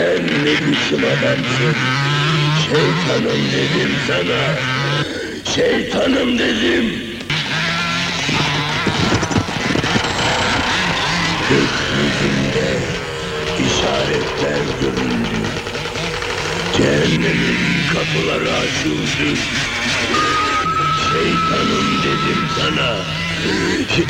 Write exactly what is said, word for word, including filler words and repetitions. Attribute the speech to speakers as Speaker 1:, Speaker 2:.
Speaker 1: Sen ne biçim adamsın? Şeytanım dedim sana. Şeytanım dedim. Gökyüzünde işaretler göründü. Cehennemin kapıları açıldı. Şeytanım dedim sana. Ş-